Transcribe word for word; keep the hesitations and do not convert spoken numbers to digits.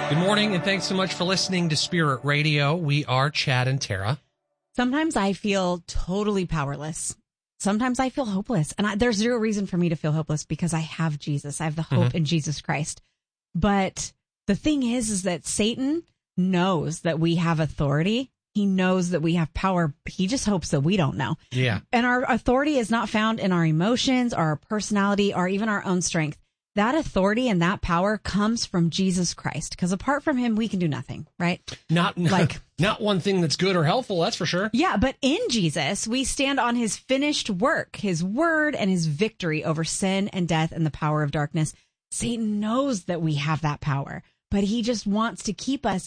Good morning, and thanks so much for listening to Spirit Radio. We are Chad and Tara. Sometimes I feel totally powerless. Sometimes I feel hopeless. And I, there's zero reason for me to feel hopeless because I have Jesus. I have the hope Mm-hmm. in Jesus Christ. But the thing is, is that Satan knows that we have authority. He knows that we have power. He just hopes that we don't know. Yeah. And our authority is not found in our emotions, our personality, or even our own strength. That authority and that power comes from Jesus Christ, because apart from him, we can do nothing, right? Not like not one thing that's good or helpful, that's for sure. Yeah, but in Jesus, we stand on his finished work, his word, and his victory over sin and death and the power of darkness. Satan knows that we have that power, but he just wants to keep us